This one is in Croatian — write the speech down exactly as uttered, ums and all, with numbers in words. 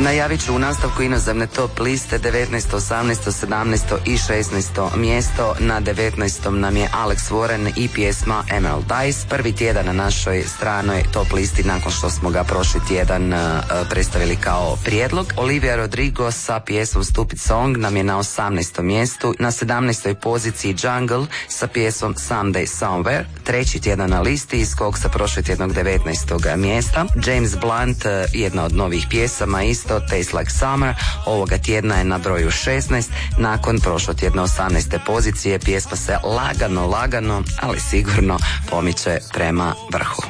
Najavit ću u nastavku inozemne top liste devetnaesto, osamnaesto, sedamnaesto i šesnaesto mjesto. Na devetnaestom nam je Alex Warren i pjesma Emerald Eyes. Prvi tjedan na našoj stranoj top listi nakon što smo ga prošli tjedan uh, predstavili kao prijedlog. Olivia Rodrigo sa pjesmom Stupid Song nam je na osamnaestom mjestu. Na sedamnaestoj poziciji Jungle sa pjesmom Someday Somewhere. Treći tjedan na listi iz kog sa prošli tjednog devetnaestog mjesta. James Blunt, uh, jedna od novih pjesama isto, Taste Like Summer, ovoga tjedna je na broju šesnaest, nakon prošlotjedne osamnaeste pozicije pjesma se lagano, lagano, ali sigurno pomiče prema vrhu.